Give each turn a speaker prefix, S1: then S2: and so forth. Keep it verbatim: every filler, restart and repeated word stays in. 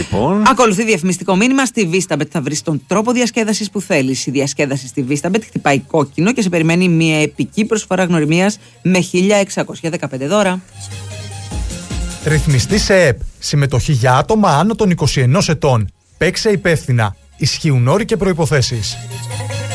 S1: Λοιπόν.
S2: Ακολουθεί διαφημιστικό μήνυμα. Στη Vistabet θα βρεις τον τρόπο διασκέδασης που θέλεις. Η διασκέδαση στη Vistabet χτυπάει κόκκινο και σε περιμένει μια επική προσφορά γνωριμίας με χίλια εξακόσια δεκαπέντε δώρα.
S3: Ρυθμιστή σε ΕΠ. Συμμετοχή για άτομα άνω των είκοσι ενός ετών. Παίξε υπεύθυνα. Ισχύουν όροι και προϋποθέσεις.